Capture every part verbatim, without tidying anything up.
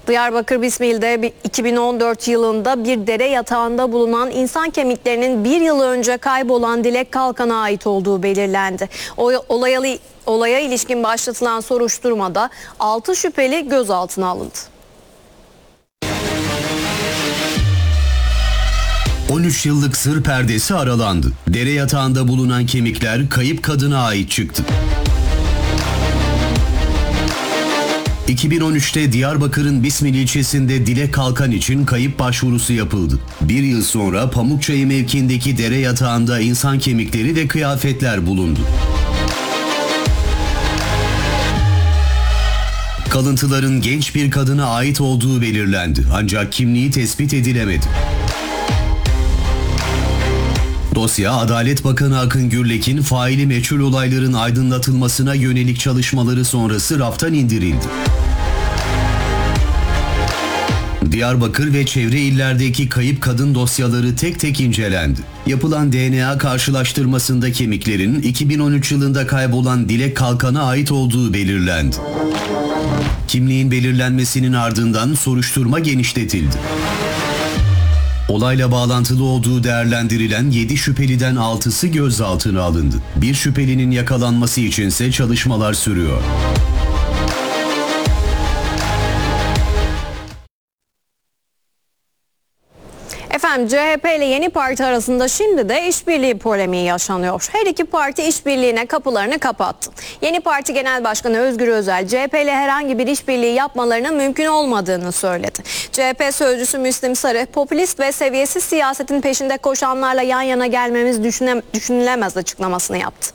Diyarbakır Bismil'de iki bin on dört yılında bir dere yatağında bulunan insan kemiklerinin bir yıl önce kaybolan Dilek Kalkan'a ait olduğu belirlendi. O, olaya, olaya ilişkin başlatılan soruşturmada altı şüpheli gözaltına alındı. on üç yıllık sır perdesi aralandı. Dere yatağında bulunan kemikler kayıp kadına ait çıktı. iki bin on üçte Diyarbakır'ın Bismil ilçesinde Dilek Kalkan için kayıp başvurusu yapıldı. Bir yıl sonra Pamukçayı mevkiindeki dere yatağında insan kemikleri ve kıyafetler bulundu. Kalıntıların genç bir kadına ait olduğu belirlendi, ancak kimliği tespit edilemedi. Dosya, Adalet Bakanı Akın Gürlek'in faili meçhul olayların aydınlatılmasına yönelik çalışmaları sonrası raftan indirildi. Diyarbakır ve çevre illerdeki kayıp kadın dosyaları tek tek incelendi. Yapılan D N A karşılaştırmasında kemiklerin iki bin on üç yılında kaybolan Dilek Kalkan'a ait olduğu belirlendi. Kimliğin belirlenmesinin ardından soruşturma genişletildi. Olayla bağlantılı olduğu değerlendirilen yedi şüpheliden altısı gözaltına alındı. Bir şüphelinin yakalanması içinse çalışmalar sürüyor. Efendim, C H P ile Yeni Parti arasında şimdi de işbirliği polemiği yaşanıyor. Her iki parti işbirliğine kapılarını kapattı. Yeni Parti Genel Başkanı Özgür Özel, C H P ile herhangi bir işbirliği yapmalarının mümkün olmadığını söyledi. C H P sözcüsü Müslim Sarı, popülist ve seviyesiz siyasetin peşinde koşanlarla yan yana gelmemiz düşüne, düşünülemez açıklamasını yaptı.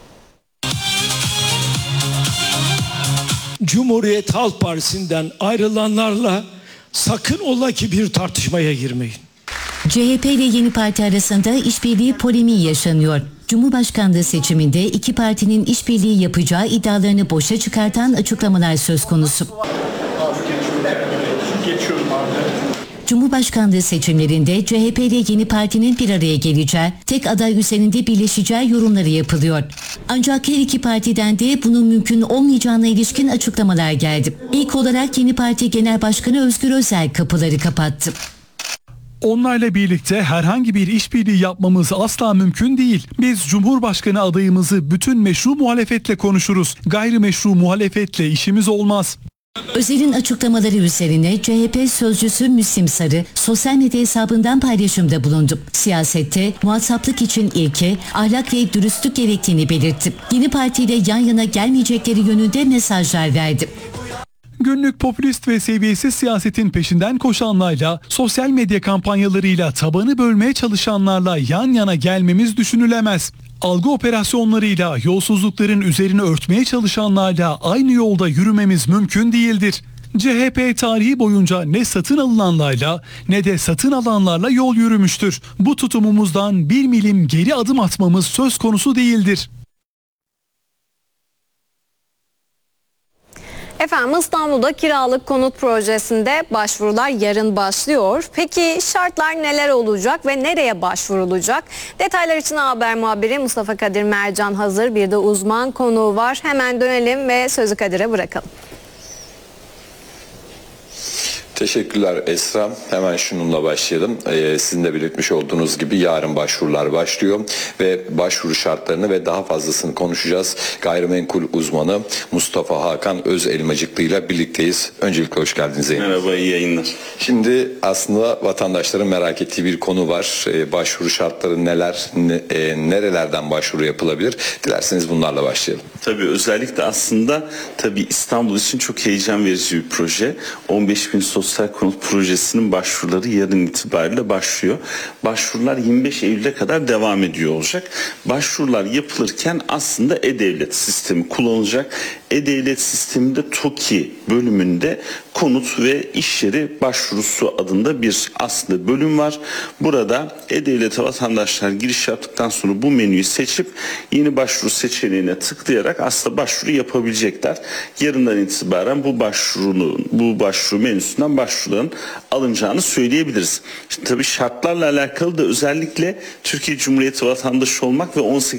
Cumhuriyet Halk Partisi'nden ayrılanlarla sakın ola ki bir tartışmaya girmeyin. C H P ile Yeni Parti arasında işbirliği polemiği yaşanıyor. Cumhurbaşkanlığı seçiminde iki partinin işbirliği yapacağı iddialarını boşa çıkartan açıklamalar söz konusu. Cumhurbaşkanlığı seçimlerinde C H P ile Yeni Parti'nin bir araya geleceği, tek aday üzerinde birleşeceği yorumları yapılıyor. Ancak her iki partiden de bunun mümkün olmayacağına ilişkin açıklamalar geldi. İlk olarak Yeni Parti Genel Başkanı Özgür Özel kapıları kapattı. Onlarla birlikte herhangi bir işbirliği yapmamız asla mümkün değil. Biz Cumhurbaşkanı adayımızı bütün meşru muhalefetle konuşuruz. Gayrimeşru muhalefetle işimiz olmaz. Özel'in açıklamaları üzerine C H P sözcüsü Müslim Sarı sosyal medya hesabından paylaşımda bulundu. Siyasette muhataplık için ilke, ahlak ve dürüstlük gerektiğini belirtti. Yeni partiyle yan yana gelmeyecekleri yönünde mesajlar verdi. Günlük popülist ve seviyesiz siyasetin peşinden koşanlarla, sosyal medya kampanyalarıyla tabanı bölmeye çalışanlarla yan yana gelmemiz düşünülemez. Algı operasyonlarıyla yolsuzlukların üzerine örtmeye çalışanlarla aynı yolda yürümemiz mümkün değildir. C H P tarihi boyunca ne satın alınanlarla ne de satın alanlarla yol yürümüştür. Bu tutumumuzdan bir milim geri adım atmamız söz konusu değildir. Efendim, İstanbul'da kiralık konut projesinde başvurular yarın başlıyor. Peki şartlar neler olacak ve nereye başvurulacak? Detaylar için haber muhabiri Mustafa Kadir Mercan hazır. Bir de uzman konuğu var. Hemen dönelim ve sözü Kadir'e bırakalım. Teşekkürler Esra. Hemen şununla başlayalım. Ee, sizin de belirtmiş olduğunuz gibi yarın başvurular başlıyor ve başvuru şartlarını ve daha fazlasını konuşacağız. Gayrimenkul uzmanı Mustafa Hakan Özelmacıklı ile birlikteyiz. Öncelikle hoş geldiniz. Merhaba, iyi yayınlar. Şimdi aslında vatandaşların merak ettiği bir konu var. Ee, başvuru şartları neler, ne, e, nerelerden başvuru yapılabilir? Dilerseniz bunlarla başlayalım. Tabii özellikle aslında tabii İstanbul için çok heyecan verici bir proje. on beş bin sosyal konut projesinin başvuruları yarın itibariyle başlıyor. Başvurular yirmi beş Eylül'e kadar devam ediyor olacak. Başvurular yapılırken aslında E-Devlet sistemi kullanılacak. E-Devlet sisteminde TOKİ bölümünde konut ve iş yeri başvurusu adında bir aslında bölüm var. Burada E-Devlet'e vatandaşlar giriş yaptıktan sonra bu menüyü seçip yeni başvuru seçeneğine tıklayarak aslında başvuru yapabilecekler. Yarından itibaren bu başvurunun bu başvuru menüsünden başvuruların alınacağını söyleyebiliriz. Şimdi tabii şartlarla alakalı da özellikle Türkiye Cumhuriyeti vatandaşı olmak ve on sekiz